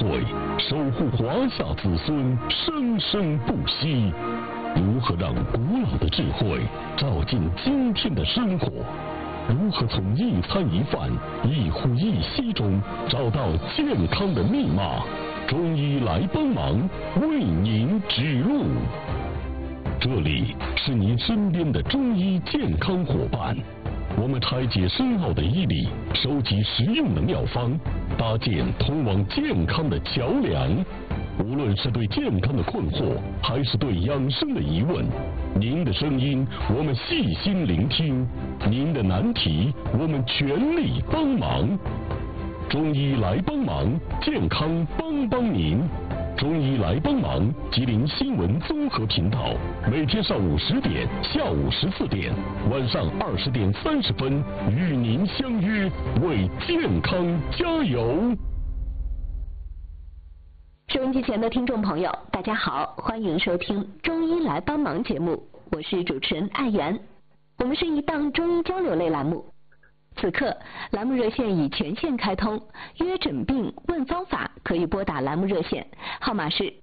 慧，守护华夏子孙生生不息。如何让古老的智慧照进今天的生活？如何从一餐一饭、一呼一吸中找到健康的密码？中医来帮忙，为您指路。这里是您身边的中医健康伙伴，我们拆解深奥的医理，收集实用的妙方，搭建通往健康的桥梁。无论是对健康的困惑，还是对养生的疑问，您的声音我们细心聆听，您的难题我们全力帮忙。中医来帮忙，健康帮您。中医来帮忙，吉林新闻综合频道，每天上午10点、下午14点、晚上20点30分，与您相约，为健康加油。 收音机前的听众朋友，大家好，欢迎收听《中医来帮忙》节目，我是主持人艾媛。我们是一档中医交流类栏目。此刻，栏目热线已全线开通，约诊病问方法可以拨打栏目热线，号码是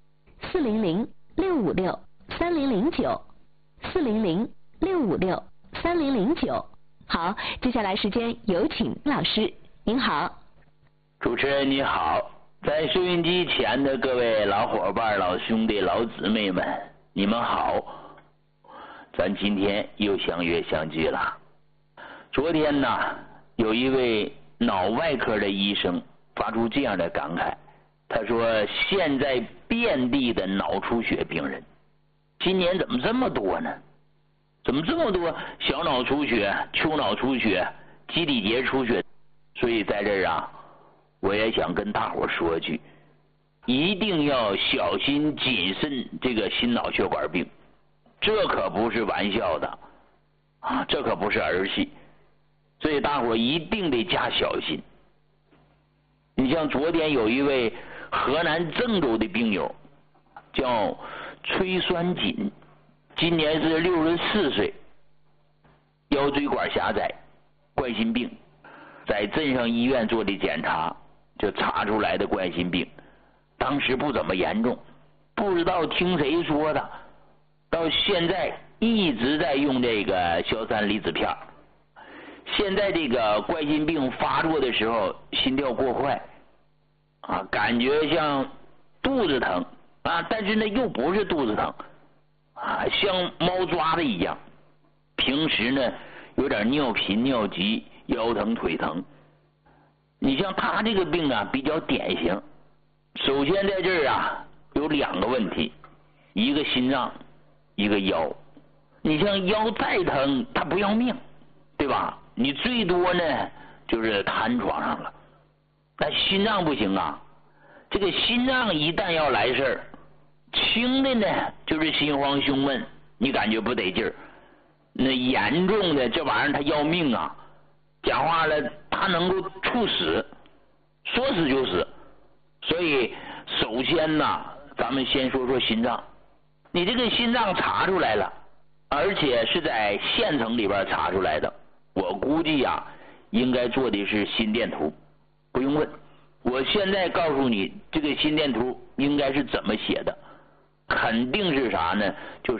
400-656-3009，400-656-3009。好，接下来时间有请老师，您好。 主持人你好，在收音机前的各位老伙伴、老兄弟、老姊妹们，你们好，咱今天又相约相聚了。昨天呢，有一位脑外科的医生发出这样的感慨，他说现在遍地的脑出血病人，今年怎么这么多呢？怎么这么多小脑出血、丘脑出血、基底节出血？所以在这儿啊，我也想跟大伙说句，一定要小心谨慎这个心脑血管病，这可不是玩笑的啊，这可不是儿戏。所以大伙一定得加小心。你像昨天有一位河南郑州的病友叫崔酸锦，今年是64岁，腰椎管狭窄，冠心病，在镇上医院做的检查就查出来的冠心病，当时不怎么严重，不知道听谁说的，到现在一直在用这个硝酸离子片。现在这个冠心病发作的时候，心跳过快啊，感觉像肚子疼啊，但是呢又不是肚子疼啊，像猫抓的一样。平时呢有点尿频尿急，腰疼腿疼。你像他这个病啊比较典型，首先在这儿啊有2个问题，一个心脏，一个腰。你像腰再疼他不要命，对吧？你最多呢就是瘫床上了，但心脏不行啊，这个心脏一旦要来事儿，轻的呢就是心慌胸闷，你感觉不得劲儿，那严重的这玩意儿它要命啊，讲话了它能够猝死，说死就死。所以首先呢咱们先说说心脏，你这个心脏查出来了，而且是在县城里边查出来的，我估计啊应该做的是心电图，不用问，我现在告诉你这个心电图应该是怎么写的，肯定是啥呢？就是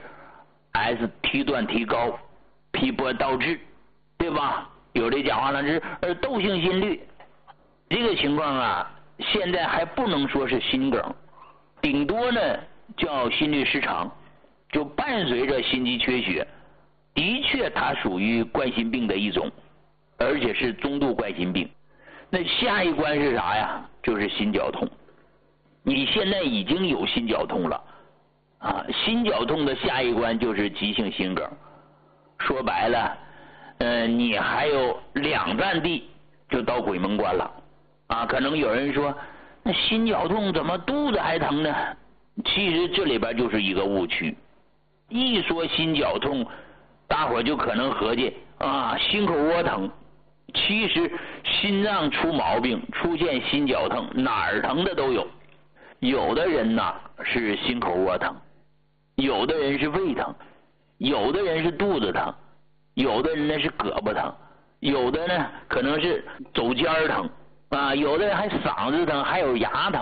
ST 段提高，P 波倒置，对吧？有的讲话呢是窦性心律，这个情况啊现在还不能说是心梗，顶多呢叫心律失常，就伴随着心肌缺血，的确它属于冠心病的一种，而且是中度冠心病。那下一关是啥呀？就是心绞痛。你现在已经有心绞痛了啊，心绞痛的下一关就是急性心梗。说白了你还有2站地就到鬼门关了啊。可能有人说那心绞痛怎么肚子还疼呢？其实这里边就是一个误区，一说心绞痛大伙就可能合计啊心口窝疼，其实心脏出毛病出现心绞痛哪儿疼的都有，有的人呢是心口窝疼，有的人是胃疼，有的人是肚子疼，有的人呢是胳膊疼，有的呢可能是肘尖疼啊，有的人还嗓子疼，还有牙疼。